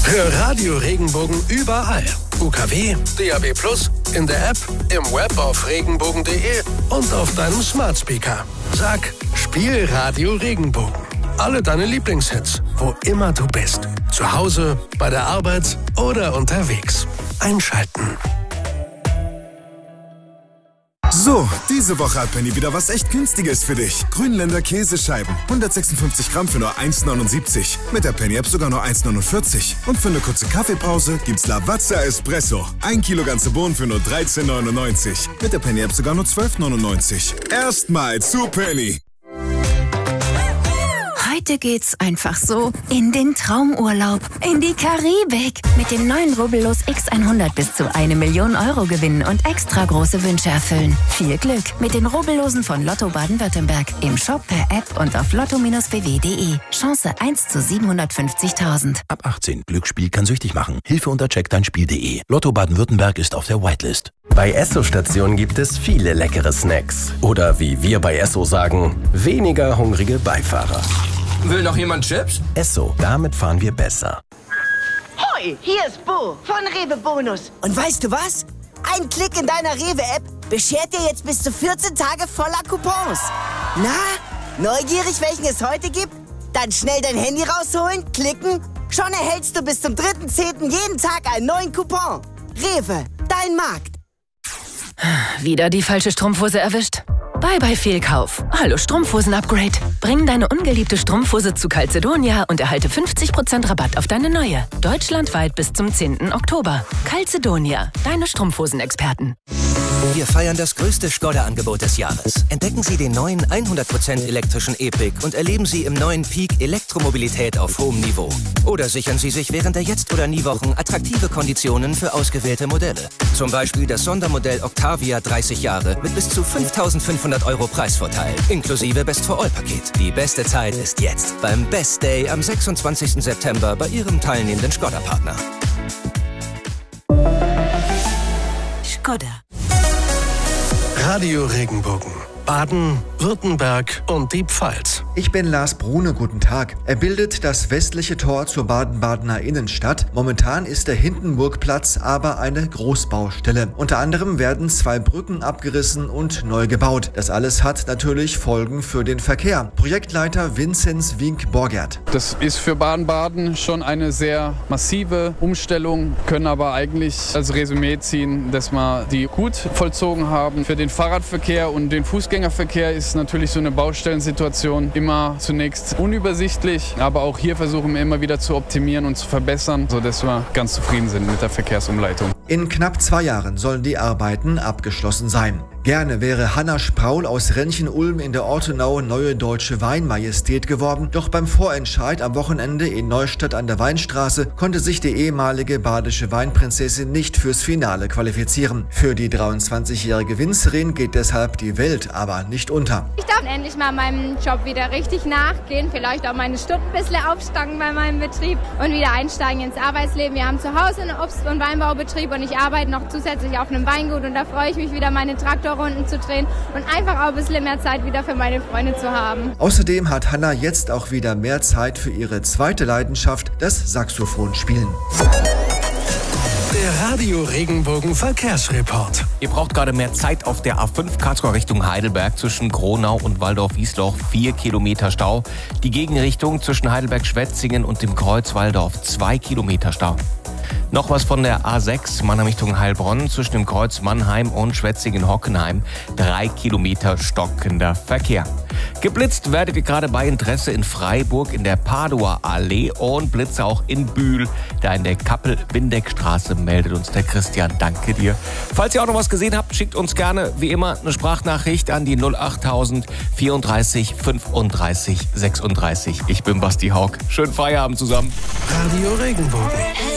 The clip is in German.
Hör Radio Regenbogen überall. UKW, DAB+, in der App, im Web auf regenbogen.de und auf deinem Smart Speaker. Sag, spiel Radio Regenbogen. Alle deine Lieblingshits, wo immer du bist. Zu Hause, bei der Arbeit oder unterwegs. Einschalten. So, diese Woche hat Penny wieder was echt Günstiges für dich. Grünländer Käsescheiben. 156 Gramm für nur 1,79. Mit der Penny-App sogar nur 1,49. Und für eine kurze Kaffeepause gibt's Lavazza Espresso. 1 Kilo ganze Bohnen für nur 13,99. Mit der Penny-App sogar nur 12,99. Erstmal zu Penny. Heute geht's einfach so in den Traumurlaub, in die Karibik. Mit dem neuen Rubbellos X100 bis zu 1 Million Euro gewinnen und extra große Wünsche erfüllen. Viel Glück mit den Rubbellosen von Lotto Baden-Württemberg. Im Shop, per App und auf lotto-bw.de. Chance 1 zu 750.000. Ab 18. Glücksspiel kann süchtig machen. Hilfe unter checkdeinspiel.de. Lotto Baden-Württemberg ist auf der Whitelist. Bei Esso-Stationen gibt es viele leckere Snacks. Oder wie wir bei Esso sagen, weniger hungrige Beifahrer. Will noch jemand Chips? Esso, damit fahren wir besser. Hoi, hier ist Bo von Rewe Bonus. Und weißt du was? Ein Klick in deiner Rewe-App beschert dir jetzt bis zu 14 Tage voller Coupons. Na, neugierig, welchen es heute gibt? Dann schnell dein Handy rausholen, klicken. Schon erhältst du bis zum 3.10. jeden Tag einen neuen Coupon. Rewe, dein Markt. Wieder die falsche Strumpfhose erwischt? Bye Fehlkauf. Hallo Strumpfhosen-Upgrade. Bring deine ungeliebte Strumpfhose zu Calzedonia und erhalte 50% Rabatt auf deine neue. Deutschlandweit bis zum 10. Oktober. Calzedonia, deine Strumpfhosen-Experten. Wir feiern das größte Skoda-Angebot des Jahres. Entdecken Sie den neuen 100% elektrischen E-Pick und erleben Sie im neuen Peak Elektromobilität auf hohem Niveau. Oder sichern Sie sich während der Jetzt- oder Nie-Wochen attraktive Konditionen für ausgewählte Modelle. Zum Beispiel das Sondermodell Octavia 30 Jahre mit bis zu 5.500 € Preisvorteil, inklusive Best-for-All-Paket. Die beste Zeit ist jetzt beim Best Day am 26. September bei Ihrem teilnehmenden Skoda-Partner. Skoda. Radio Regenbogen. Baden, Württemberg und die Pfalz. Ich bin Lars Brune, guten Tag. Er bildet das westliche Tor zur Baden-Badener Innenstadt. Momentan ist der Hindenburgplatz aber eine Großbaustelle. Unter anderem werden 2 Brücken abgerissen und neu gebaut. Das alles hat natürlich Folgen für den Verkehr. Projektleiter Vinzenz Wink-Borgert. Das ist für Baden-Baden schon eine sehr massive Umstellung, können aber eigentlich als Resümee ziehen, dass wir die gut vollzogen haben. Für den Fahrradverkehr und den Fußgängerverkehr ist natürlich so eine Baustellensituation immer zunächst unübersichtlich, aber auch hier versuchen wir immer wieder zu optimieren und zu verbessern, sodass wir ganz zufrieden sind mit der Verkehrsumleitung. In knapp 2 Jahren sollen die Arbeiten abgeschlossen sein. Gerne wäre Hanna Spraul aus Rennchen-Ulm in der Ortenau neue deutsche Weinmajestät geworden, doch beim Vorentscheid am Wochenende in Neustadt an der Weinstraße konnte sich die ehemalige badische Weinprinzessin nicht fürs Finale qualifizieren. Für die 23-jährige Winzerin geht deshalb die Welt aber nicht unter. Ich darf endlich mal meinem Job wieder richtig nachgehen, vielleicht auch meine Stunden ein bisschen aufstocken bei meinem Betrieb und wieder einsteigen ins Arbeitsleben. Wir haben zu Hause einen Obst- und Weinbaubetrieb und ich arbeite noch zusätzlich auf einem Weingut und da freue ich mich wieder, meine Traktorrunden zu drehen und einfach auch ein bisschen mehr Zeit wieder für meine Freunde zu haben. Außerdem hat Hanna jetzt auch wieder mehr Zeit für ihre zweite Leidenschaft, das Saxophonspielen. Der Radio Regenbogen Verkehrsreport. Ihr braucht gerade mehr Zeit auf der A5 Karlsruhe Richtung Heidelberg zwischen Gronau und Waldorf-Wiesloch. 4 Kilometer Stau. Die Gegenrichtung zwischen Heidelberg-Schwetzingen und dem Kreuz Walldorf. 2 Kilometer Stau. Noch was von der A6 Mannheim Richtung Heilbronn zwischen dem Kreuz Mannheim und Schwetzingen-Hockenheim. 3 Kilometer stockender Verkehr. Geblitzt werdet ihr gerade bei Interesse in Freiburg in der Paduer Allee und Blitze auch in Bühl. Da in der Kappel-Windeck-Straße meldet uns der Christian. Danke dir. Falls ihr auch noch was gesehen habt, schickt uns gerne wie immer eine Sprachnachricht an die 08000 34 35 36. Ich bin Basti Haug. Schönen Feierabend zusammen. Radio Regenbogen.